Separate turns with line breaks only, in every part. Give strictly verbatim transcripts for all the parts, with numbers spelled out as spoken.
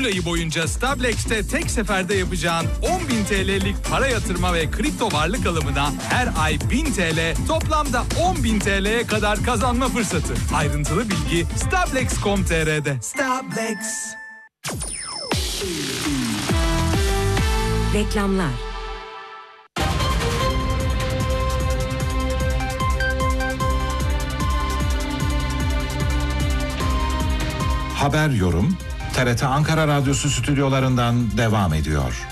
Eylül ayı boyunca Stablex'te tek seferde yapacağın on bin T L'lik para yatırma ve kripto varlık alımına her ay bin T L, toplamda on bin T L'ye kadar kazanma fırsatı. Ayrıntılı bilgi Stablex nokta com nokta t r'de.
Stablex.
Reklamlar.
Haber yorum T R T Ankara Radyosu stüdyolarından devam ediyor.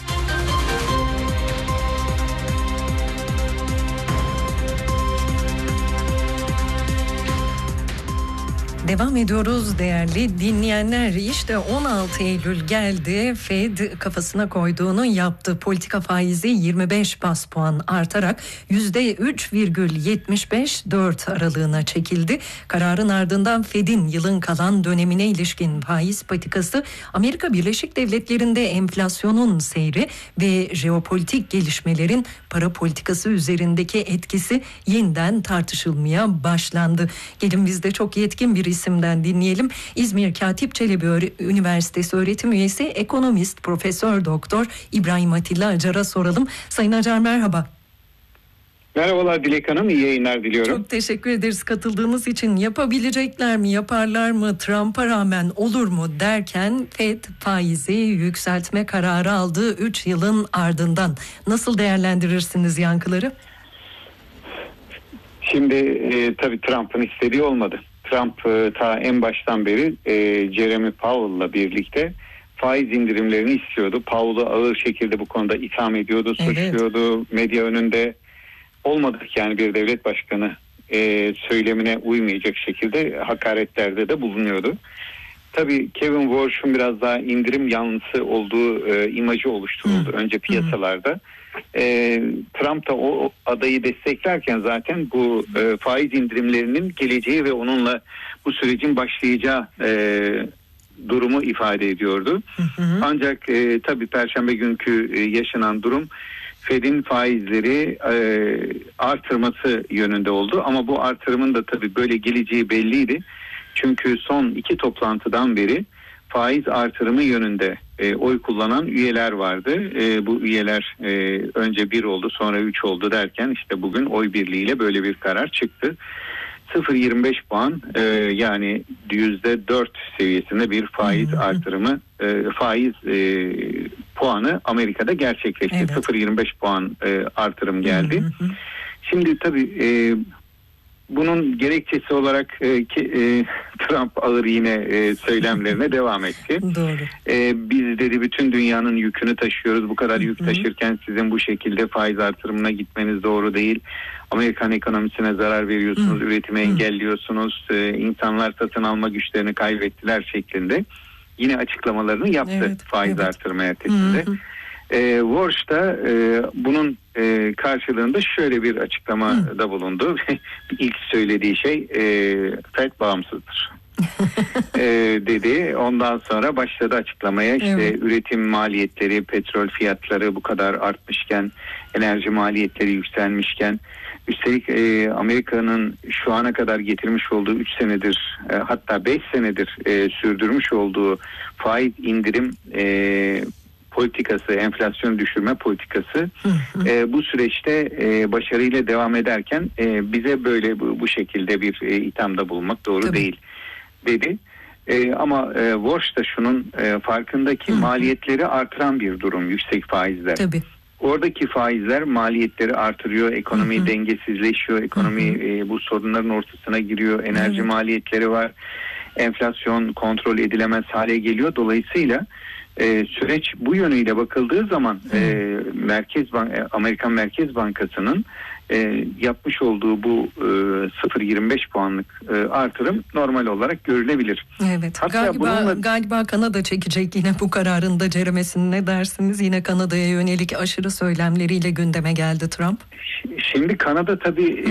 Devam ediyoruz değerli dinleyenler. İşte on altı Eylül geldi. Fed kafasına koyduğunu yaptı. Politika faizi yirmi beş bas puan artarak yüzde üç virgül yetmiş beş dört aralığına çekildi. Kararın ardından Fed'in yılın kalan dönemine ilişkin faiz patikası, Amerika Birleşik Devletleri'nde enflasyonun seyri ve jeopolitik gelişmelerin para politikası üzerindeki etkisi yeniden tartışılmaya başlandı. Gelin biz de çok yetkin bir isimden dinleyelim. İzmir Katip Çelebi Üniversitesi öğretim üyesi, ekonomist, profesör doktor İbrahim Atilla Acar'a soralım. Sayın Acar merhaba.
Merhabalar Dilek Hanım, iyi yayınlar diliyorum.
Çok teşekkür ederiz katıldığınız için. Yapabilecekler mi, yaparlar mı, Trump'a rağmen olur mu derken Fed faizi yükseltme kararı aldığı üç yılın ardından. Nasıl değerlendirirsiniz yankıları?
Şimdi e, tabii Trump'ın istediği olmadı. Trump e, ta en baştan beri e, Jeremy Powell'la birlikte faiz indirimlerini istiyordu. Powell'ı ağır şekilde bu konuda itham ediyordu, suçluyordu. Evet. Medya önünde olmadık yani bir devlet başkanı e, söylemine uymayacak şekilde hakaretlerde de bulunuyordu. Tabii Kevin Warsh'un biraz daha indirim yanlısı olduğu e, imajı oluşturuldu. Hı. Önce piyasalarda. Hı. E, Trump da o adayı desteklerken zaten bu e, faiz indirimlerinin geleceği ve onunla bu sürecin başlayacağı e, durumu ifade ediyordu. Hı hı. Ancak e, tabii Perşembe günkü e, yaşanan durum Fed'in faizleri e, artırması yönünde oldu. Ama bu artırımın da tabii böyle geleceği belliydi. Çünkü son iki toplantıdan beri faiz artırımı yönünde e, oy kullanan üyeler vardı. E, bu üyeler e, önce bir oldu, sonra üç oldu derken işte bugün oy birliğiyle böyle bir karar çıktı. sıfır virgül yirmi beş puan e, yani yüzde dört seviyesinde bir faiz artırımı, e, faiz e, puanı Amerika'da gerçekleşti. Evet. sıfır virgül yirmi beş puan e, artırım geldi. Hı hı. Şimdi tabii e, bunun gerekçesi olarak e, ki, e, Trump ağır yine e, söylemlerine devam etti.
Doğru.
E, biz dedi bütün dünyanın yükünü taşıyoruz. Bu kadar yük taşırken sizin bu şekilde faiz artırımına gitmeniz doğru değil. Amerikan ekonomisine zarar veriyorsunuz, Hı. üretimi Hı. engelliyorsunuz. E, insanlar satın alma güçlerini kaybettiler şeklinde. Yine açıklamalarını yaptı evet, faiz evet. artırma ertesinde. Hı. E, Walsh da e, bunun e, karşılığında şöyle bir açıklamada Hı. bulundu. İlk söylediği şey e, Fed bağımsızdır e, dedi. Ondan sonra başladı açıklamaya. İşte evet. üretim maliyetleri, petrol fiyatları bu kadar artmışken, enerji maliyetleri yükselmişken, üstelik e, Amerika'nın şu ana kadar getirmiş olduğu üç senedir e, hatta beş senedir e, sürdürmüş olduğu faiz indirim e, politikası, enflasyon düşürme politikası hı hı. E, bu süreçte e, başarıyla devam ederken e, bize böyle bu, bu şekilde bir e, ithamda bulunmak doğru Tabii. değil dedi. E, ama e, Walsh da şunun e, farkındaki hı hı. maliyetleri artıran bir durum, yüksek faizler.
Tabii.
Oradaki faizler maliyetleri artırıyor, ekonomi hı hı. dengesizleşiyor, ekonomi hı hı. E, bu sorunların ortasına giriyor, enerji evet. maliyetleri var, enflasyon kontrol edilemez hale geliyor. Dolayısıyla e, süreç bu yönüyle bakıldığı zaman e, Merkez Bank, Amerikan Merkez Bankası'nın e, yapmış olduğu bu e, sıfır virgül yirmi beş puanlık e, artırım normal olarak görülebilir.
Evet. Hatta galiba bununla... galiba Kanada çekecek yine bu kararında ceremesini, ne dersiniz? Yine Kanada'ya yönelik aşırı söylemleriyle gündeme geldi Trump.
Şimdi Kanada tabii